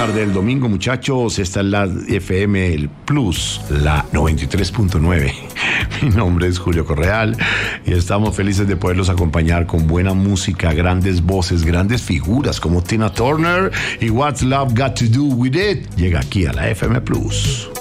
tarde del domingo, muchachos. Esta es la FM el Plus, la 93.9. Mi nombre es Julio Correal y estamos felices de poderlos acompañar con buena música, grandes voces, grandes figuras como Tina Turner y What's Love Got to Do With It. Llega aquí a la FM Plus.